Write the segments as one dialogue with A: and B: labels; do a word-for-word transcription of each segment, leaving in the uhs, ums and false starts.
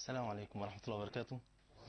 A: السلام عليكم ورحمة الله وبركاته.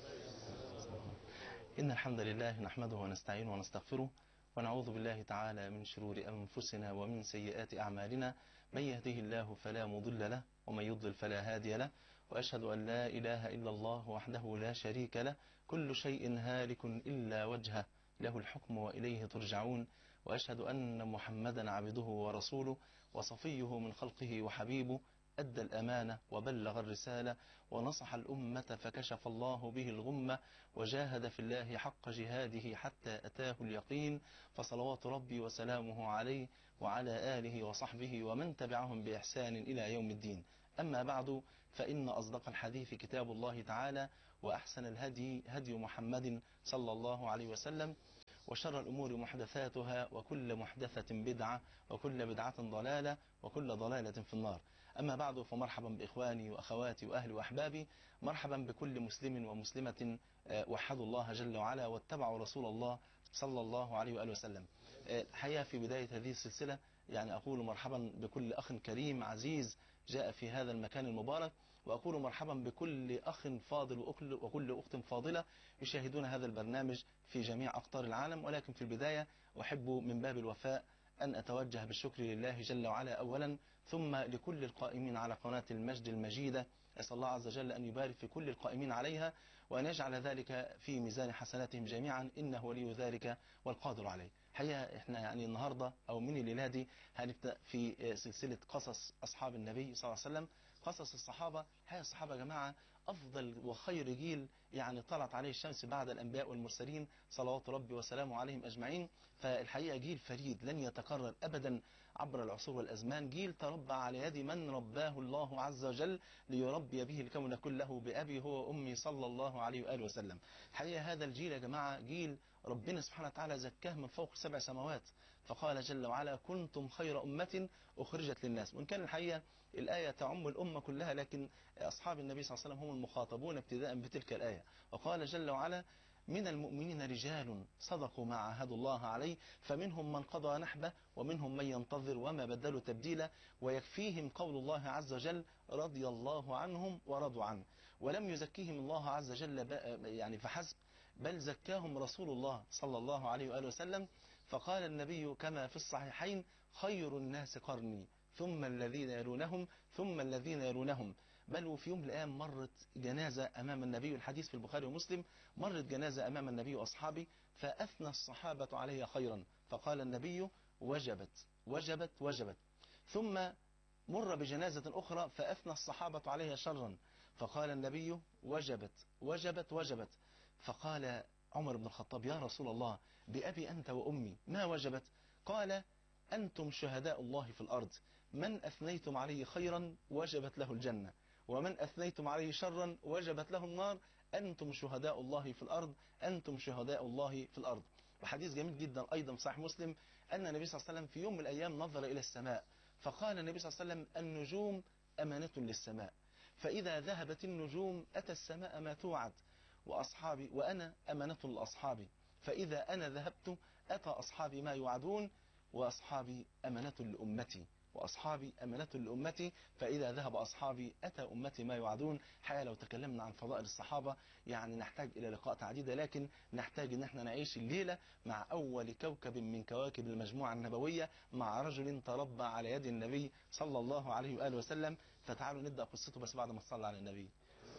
A: إن الحمد لله نحمده ونستعينه ونستغفره ونعوذ بالله تعالى من شرور أنفسنا ومن سيئات أعمالنا. من يهده الله فلا مضل له ومن يضلل فلا هادي له، وأشهد أن لا إله إلا الله وحده لا شريك له، كل شيء هالك إلا وجهه، له الحكم وإليه ترجعون. وأشهد أن محمدا عبده ورسوله وصفيه من خلقه وحبيبه، أدى الأمانة وبلغ الرسالة ونصح الأمة فكشف الله به الغمة، وجاهد في الله حق جهاده حتى أتاه اليقين. فصلوات ربي وسلامه عليه وعلى آله وصحبه ومن تبعهم بإحسان إلى يوم الدين. أما بعد، فإن أصدق الحديث كتاب الله تعالى، وأحسن الهدي هدي محمد صلى الله عليه وسلم، وشر الأمور محدثاتها، وكل محدثة بدعة، وكل بدعة ضلالة، وكل ضلالة في النار. أما بعد، فمرحبا بإخواني وأخواتي وأهلي وأحبابي، مرحبا بكل مسلم ومسلمة وحدوا الله جل وعلا واتبعوا رسول الله صلى الله عليه وآله وسلم. الحقيقة في بداية هذه السلسلة يعني أقول مرحبا بكل أخ كريم عزيز جاء في هذا المكان المبارك، وأقول مرحبا بكل أخ فاضل وكل أخت فاضلة يشاهدون هذا البرنامج في جميع أقطار العالم. ولكن في البداية أحب من باب الوفاء أن أتوجه بالشكر لله جل وعلا أولا، ثم لكل القائمين على قناة المجد المجيدة. أسأل الله عز وجل أن يبارك في كل القائمين عليها، وأن يجعل ذلك في ميزان حسناتهم جميعا، إنه ولي ذلك والقادر عليه. حقيقة إحنا يعني النهاردة أو من الليلة دي هنبدأ في سلسلة قصص أصحاب النبي صلى الله عليه وسلم، قصص الصحابة. حقيقة الصحابة يا جماعة أفضل وخير جيل يعني طلعت عليه الشمس بعد الأنبياء والمرسلين صلوات ربي وسلامه عليهم أجمعين. فالحقيقة جيل فريد لن يتكرر أبدا عبر العصور والأزمان، جيل تربى على يد من رباه الله عز وجل ليربي به الكون كله بأبي هو وأمي صلى الله عليه وآله وسلم. حقيقة هذا الجيل يا جماعة جيل ربنا سبحانه وتعالى زكاه من فوق سبع سماوات، فقال جل وعلا: كنتم خير أمة أخرجت للناس. وإن كان الحقيقة الآية تعم الأمة كلها، لكن أصحاب النبي صلى الله عليه وسلم هم المخاطبون ابتداء بتلك الآية. وقال جل وعلا: من المؤمنين رجال صدقوا ما عاهدوا الله عليه، فمنهم من قضى نحبه ومنهم من ينتظر وما بدلوا تبديلا، ويكفيهم قول الله عز وجل: رضي الله عنهم ورضوا عنه. ولم يزكيهم الله عز وجل يعني فحسب، بل زكاهم رسول الله صلى الله عليه وآله وسلم. فقال النبي كما في الصحيحين: خير الناس قرني ثم الذين يلونهم ثم الذين يلونهم. بل وفي يوم من الأيام مرت جنازة أمام النبي، الحديث في البخاري ومسلم، مرت جنازة أمام النبي وأصحابه، فأثنى الصحابة عليها خيرا، فقال النبي: وجبت وجبت وجبت. ثم مر بجنازة أخرى فأثنى الصحابة عليها شرا، فقال النبي: وجبت وجبت وجبت. فقال عمر بن الخطاب: يا رسول الله، بأبي أنت وأمي ما وجبت؟ قال: أنتم شهداء الله في الأرض، من أثنيتم عليه خيرا وجبت له الجنة، ومن أثنيتم عليه شرا وجبت له النار. أنتم شهداء الله في الأرض، أنتم شهداء الله في الأرض. وحديث جميل جدا أيضا صحيح مسلم، أن النبي صلى الله عليه وسلم في يوم من الأيام نظر إلى السماء، فقال النبي صلى الله عليه وسلم: النجوم أمانة للسماء، فإذا ذهبت النجوم أتى السماء ما توعد، وأصحابي وأنا أمانة لأصحابي، فإذا أنا ذهبت أتى أصحابي ما يوعدون، وأصحابي أمانة لأمتي وأصحابي أمانة لأمتي، فإذا ذهب أصحابي أتى أمتي ما يوعدون. حقيقة لو تكلمنا عن فضائل الصحابة يعني نحتاج إلى لقاءات عديدة، لكن نحتاج إن احنا نعيش الليلة مع أول كوكب من كواكب المجموعة النبوية، مع رجل تربى على يد النبي صلى الله عليه وآله وسلم. فتعالوا نبدأ قصته، بس بعد ما صلى على النبي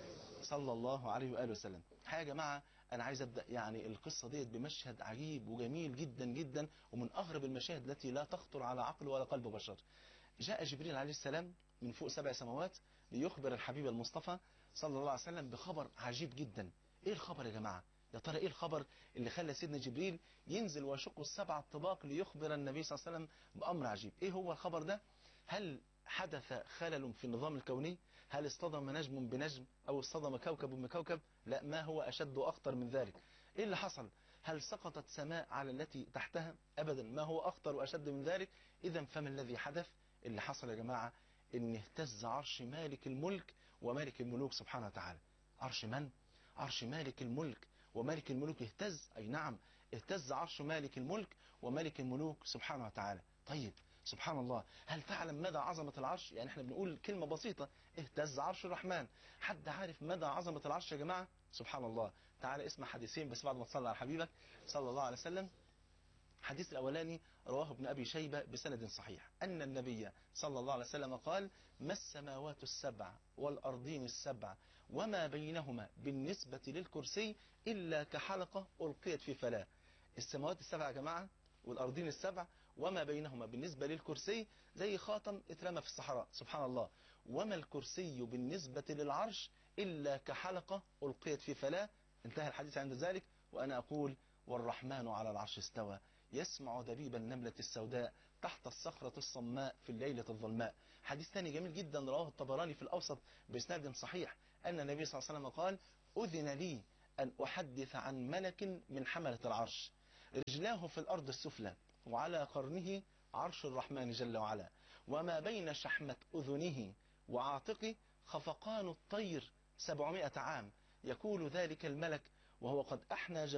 A: صلى الله عليه وآله وسلم. حقيقة يا جماعة أنا عايز أبدأ يعني القصة ديت بمشهد عجيب وجميل جدا جدا، ومن أغرب المشاهد التي لا تخطر على عقل ولا قلب بشر. جاء جبريل عليه السلام من فوق سبع سماوات ليخبر الحبيب المصطفى صلى الله عليه وسلم بخبر عجيب جدا. إيه الخبر يا جماعة؟ يا ترى إيه الخبر اللي خلى سيدنا جبريل ينزل ويشق السبع الطباق ليخبر النبي صلى الله عليه وسلم بأمر عجيب؟ إيه هو الخبر ده؟ هل حدث خلل في النظام الكوني؟ هل اصطدم نجم بنجم أو اصطدم كوكب بكوكب؟ لا، ما هو أشد وأخطر من ذلك. إيه اللي حصل؟ هل سقطت سماء على التي تحتها؟ أبدا، ما هو أخطر وأشد من ذلك. إذا فما الذي حدث؟ اللي حصل يا جماعة إن اهتز عرش مالك الملك ومالك الملوك سبحانه وتعالى. عرش من؟ عرش مالك الملك ومالك الملوك اهتز. أي نعم، اهتز عرش مالك الملك ومالك الملوك سبحانه وتعالى. طيب سبحان الله. هل تعلم مدى عظمة العرش؟ يعني احنا بنقول كلمة بسيطة، اهتز عرش الرحمن. حد عارف مدى عظمة العرش يا جماعة؟ سبحان الله. تعال اسمع حديثين بس بعد ما تصلي على حبيبك صلى الله عليه وسلم. الحديث الأولاني رواه ابن أبي شيبة بسند صحيح، أن النبي صلى الله عليه وسلم قال: ما السماوات السبع والأرضين السبع وما بينهما بالنسبة للكرسي إلا كحلقة ألقيت في فلاة. السماوات السبع يا جماعة والأرضين السبع وما بينهما بالنسبة للكرسي زي خاتم اترمى في الصحراء، سبحان الله. وما الكرسي بالنسبة للعرش إلا كحلقة ألقيت في فلاة. انتهى الحديث عند ذلك. وأنا أقول: والرحمن على العرش استوى يسمع دبيب النملة السوداء تحت الصخرة الصماء في الليلة الظلماء. حديث ثاني جميل جدا رواه الطبراني في الأوسط بإسناد صحيح، أن النبي صلى الله عليه وسلم قال: أذن لي أن أحدث عن ملك من حملة العرش، رجلاه في الأرض السفلى وعلى قرنه عرش الرحمن جل وعلا، وما بين شحمة أذنه وعاتقه خفقان الطير سبعمائة عام، يقول ذلك الملك وهو قد أحنى